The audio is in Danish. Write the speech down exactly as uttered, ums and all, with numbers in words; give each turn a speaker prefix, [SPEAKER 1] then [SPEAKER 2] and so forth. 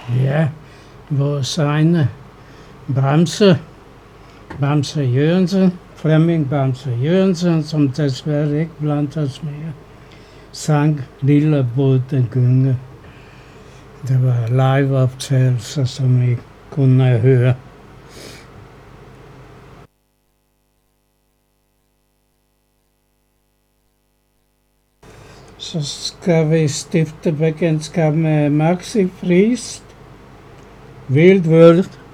[SPEAKER 1] Ja, vores egne Bamse, Bamse Jørgensen, Flemming Bamse Jørgensen, som desværre ikke blandt os mere, sang Lille båd den gynge. Det var live-optagelser, som I kunne høre. Så skal vi stifte bekendtskab med Maxi Friis, Wild World.